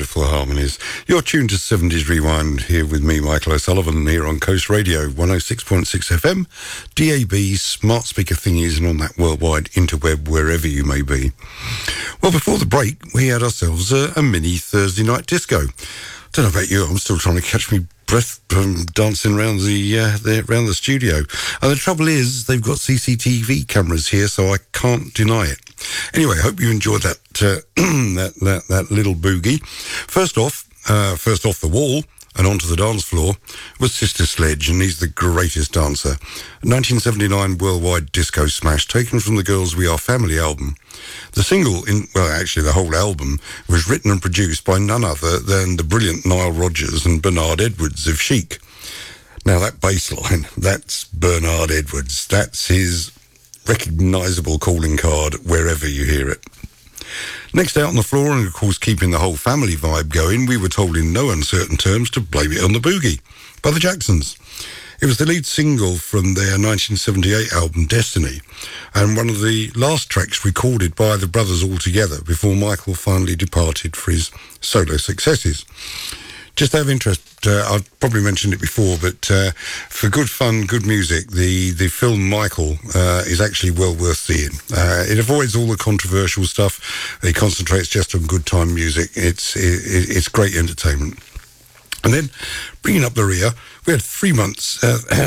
wonderful harmonies. You're tuned to 70s Rewind here with me, Michael O'Sullivan, here on Coast Radio 106.6 FM, DAB, smart speaker thingies, and on that worldwide interweb, wherever you may be. Well, before the break, we had ourselves a mini Thursday night disco. Don't know about you, I'm still trying to catch me breath from dancing around the studio. And the trouble is, they've got CCTV cameras here, so I can't deny it. Anyway, hope you enjoyed that that little boogie. First off the wall and onto the dance floor was Sister Sledge, and he's the greatest dancer. 1979 worldwide disco smash taken from the Girls We Are Family album. The single, actually the whole album, was written and produced by none other than the brilliant Nile Rodgers and Bernard Edwards of Chic. Now that bass line, that's Bernard Edwards. That's his recognisable calling card wherever you hear it. Next out on the floor, and of course keeping the whole family vibe going, we were told in no uncertain terms to blame it on the boogie by the Jacksons. It was the lead single from their 1978 album Destiny, and one of the last tracks recorded by the brothers all together before Michael finally departed for his solo successes. Just out of interest, I've probably mentioned it before, but for good fun, good music, the film Michael is actually well worth seeing. It avoids all the controversial stuff. It concentrates just on good time music. It's great entertainment. And then, bringing up the rear, we had 3 minutes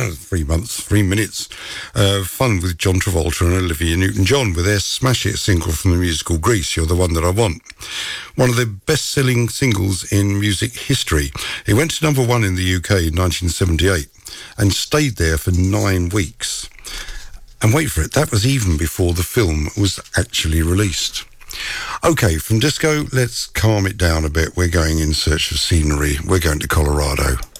of fun with John Travolta and Olivia Newton-John with their smash hit single from the musical Grease, You're the One That I Want. One of the best-selling singles in music history. It went to number one in the UK in 1978 and stayed there for 9 weeks. And wait for it, that was even before the film was actually released. Okay, from disco, let's calm it down a bit. We're going in search of scenery. We're going to Colorado.